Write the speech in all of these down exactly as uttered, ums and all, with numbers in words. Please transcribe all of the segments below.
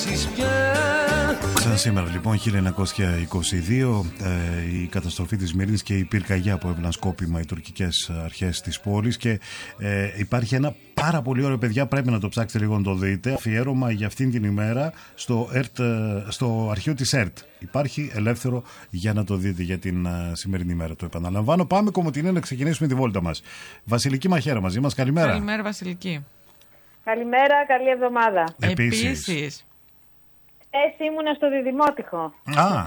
φτάσεις πια. Σαν σήμερα λοιπόν χίλια εννιακόσια είκοσι δύο ε, η καταστροφή της Σμύρνης και η πυρκαγιά που έβαλαν σκόπιμα οι τουρκικές αρχές της πόλης και ε, υπάρχει ένα πάρα πολύ ωραίο, παιδιά, πρέπει να το ψάξετε λίγο να το δείτε, αφιέρωμα για αυτήν την ημέρα στο, ΕΡΤ, στο αρχείο της ΕΡΤ. Υπάρχει ελεύθερο για να το δείτε για την uh, σημερινή ημέρα. Το επαναλαμβάνω. Πάμε Κομοτηνή να ξεκινήσουμε τη βόλτα μας. Βασιλική Μαχαίρα μαζί μας. Καλημέρα. Καλημέρα Βασιλική. Καλημέρα, καλή εβδομάδα. Επίσης. Επίσης. Εσύ ήμουνα στο Διδημότυχο. Α.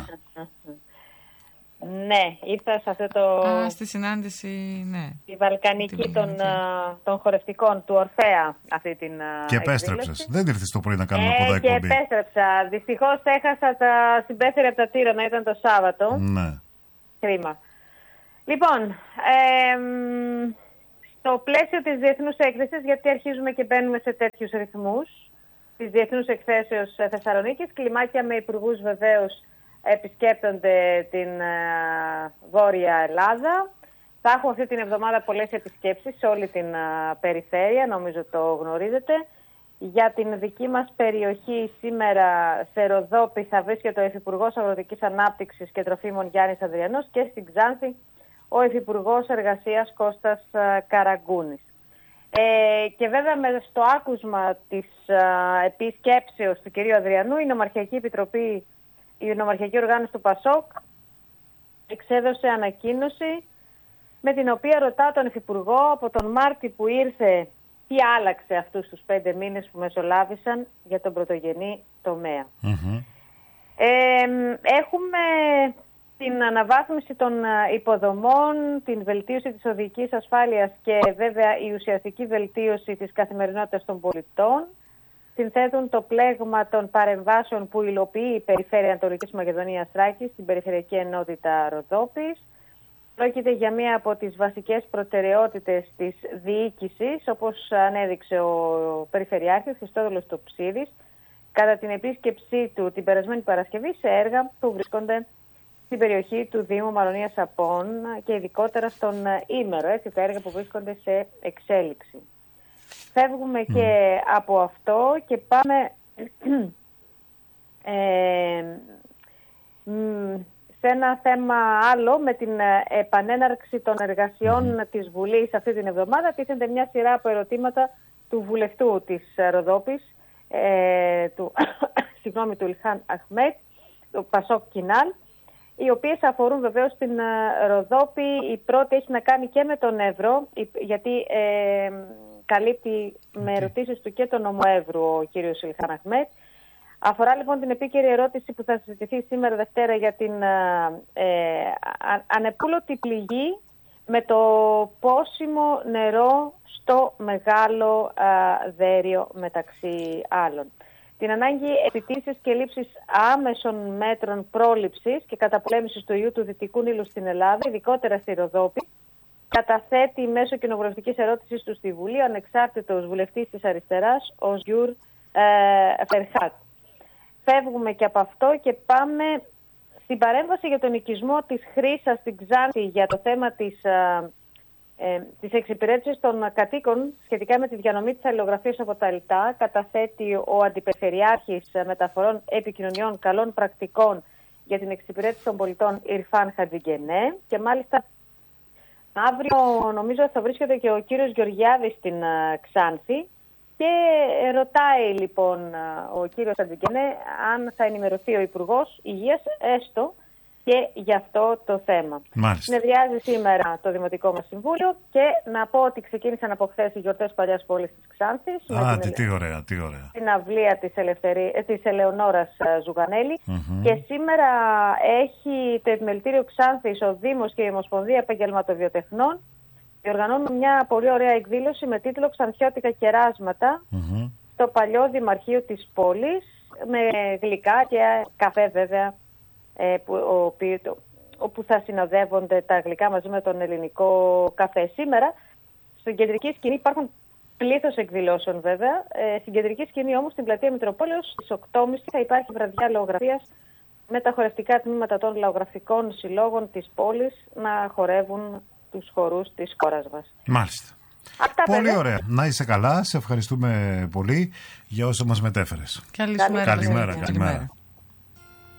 Ναι, ήρθα σε αυτό το... Α, στη συνάντηση, ναι. Τη Βαλκανική των, των χορευτικών του Ορφέα αυτή την και επέστρεψες. Δεν ήρθες το πρωί να κάνουμε ε, από εδώ εκπομπή. Και επέστρεψα. Δυστυχώς έχασα τα συμπέφερη από τα Τύρανα, ήταν το Σάββατο. Ναι. Κρίμα. Λοιπόν, ε, στο πλαίσιο της Διεθνούς Έκθεσης, γιατί αρχίζουμε και μπαίνουμε σε τέτοιους ρυθμούς, της Διεθνούς Εκθέσεως Θεσσαλονίκης, κλιμάκια με υπουργούς βεβαίως επισκέπτονται την uh, Βόρεια Ελλάδα. Θα έχουμε αυτή την εβδομάδα πολλές επισκέψεις σε όλη την uh, περιφέρεια, νομίζω το γνωρίζετε. Για την δική μας περιοχή σήμερα σε Ροδόπη θα βρίσκεται ο Υφυπουργός Αγροτικής Ανάπτυξης και Τροφίμων Γιάννης Ανδριανός και στην Ξάνθη ο Υφυπουργός Εργασίας Κώστας uh, Καραγκούνης. Ε, και βέβαια με στο άκουσμα της uh, επισκέψεως του κυρίου Ανδριανού η Νομαρχιακή Επιτροπή, η Νομαρχιακή Οργάνωση του ΠΑΣΟΚ εξέδωσε ανακοίνωση με την οποία ρωτά τον Υφυπουργό από τον Μάρτι που ήρθε τι άλλαξε αυτούς τους πέντε μήνες που μεσολάβησαν για τον πρωτογενή τομέα. Mm-hmm. Ε, έχουμε την αναβάθμιση των υποδομών, την βελτίωση της οδικής ασφάλειας και βέβαια η ουσιαστική βελτίωση της καθημερινότητας των πολιτών. Συνθέτουν το πλέγμα των παρεμβάσεων που υλοποιεί η Περιφέρεια Ανατολικής Μακεδονίας Θράκης στην Περιφερειακή Ενότητα Ροδόπης. Πρόκειται για μία από τις βασικές προτεραιότητες της διοίκησης, όπως ανέδειξε ο Περιφερειάρχης Χριστόδουλος Τοψίδης, κατά την επίσκεψή του την περασμένη Παρασκευή σε έργα που βρίσκονται στην περιοχή του Δήμου Μαρονίας Απών και ειδικότερα στον Ήμερο, έτσι, τα έργα που βρίσκονται σε εξέλιξη. Φεύγουμε mm. και από αυτό και πάμε ε, σε ένα θέμα άλλο με την επανέναρξη των εργασιών mm. της Βουλής αυτή την εβδομάδα. Τίθενται μια σειρά από ερωτήματα του βουλευτού της Ροδόπης, ε, του, συγγνώμη, του Ιλχάν Αχμέτ, του Πασόκ Κινάλ, οι οποίες αφορούν βεβαίως την Ροδόπη. Η πρώτη έχει να κάνει και με τον Εύρο, γιατί ε, καλύπτει okay. με ερωτήσεις του και τον Ομοεύρου ο κύριος Ιλχάν Αχμέτ. Αφορά λοιπόν την επίκαιρη ερώτηση που θα συζητηθεί σήμερα Δευτέρα για την ε, ανεπούλωτη πληγή με το πόσιμο νερό στο Μεγάλο ε, Δέριο μεταξύ άλλων. Την ανάγκη επιτήρησης και λήψης άμεσων μέτρων πρόληψης και καταπολέμησης του ιού του Δυτικού Νείλου στην Ελλάδα, ειδικότερα στη Ροδόπη, καταθέτει μέσω κοινοβουλευτικής ερώτησης του στη Βουλή ο ανεξάρτητος βουλευτής της Αριστεράς, ο Γιούρ ε, Φερχάτ. Φεύγουμε και από αυτό και πάμε στην παρέμβαση για τον οικισμό της Χρύσας στην Ξάνθη για το θέμα της, ε, ε, της εξυπηρέτησης των κατοίκων σχετικά με τη διανομή της αλληλογραφίας από τα ΕΛΤΑ. Καταθέτει ο Αντιπεριφερειάρχης Μεταφορών Επικοινωνιών Καλών Πρακτικών για την εξυπηρέτηση των πολιτών Ιρφάν Χατζιγκενέ και μάλιστα αύριο νομίζω θα βρίσκεται και ο κύριος Γεωργιάδης στην uh, Ξάνθη και ρωτάει λοιπόν uh, ο κύριος Χατζιγκενέ αν θα ενημερωθεί ο Υπουργός Υγείας έστω και για αυτό το θέμα. Συνεδριάζει σήμερα το Δημοτικό μας Συμβούλιο και να πω ότι ξεκίνησαν από χθες οι γιορτές Παλιάς Πόλης της Ξάνθης. Α, τι, τι ωραία, τι ωραία. Την αυλία της, Ελευθερή, της Ελεονόρας Ζουγανέλη. Mm-hmm. Και σήμερα έχει το Επιμελητήριο Ξάνθης, ο Δήμος και η Ομοσπονδία Επαγγελματοβιοτεχνών διοργανώνουν μια πολύ ωραία εκδήλωση με τίτλο «Ξανθιώτικα κεράσματα» mm-hmm. στο παλιό Δημαρχείο της πόλης, με γλυκά και καφέ βέβαια, που, ο, όπου θα συνοδεύονται τα γλυκά μαζί με τον ελληνικό καφέ. Σήμερα στην κεντρική σκηνή υπάρχουν πλήθος εκδηλώσεων βέβαια. Ε, στην κεντρική σκηνή όμως στην πλατεία Μητροπόλεως στις οκτώ και μισή θα υπάρχει βραδιά λαογραφίας με τα χορευτικά τμήματα των λαογραφικών συλλόγων της πόλης να χορεύουν τους χορούς της χώρας μας. Μάλιστα. Αυτά, πολύ παιδιά. ωραία. Να είσαι καλά. Σε ευχαριστούμε πολύ για όσα μας μετέφερες. Καλησπέρα. Καλημέρα. Καλημέρα.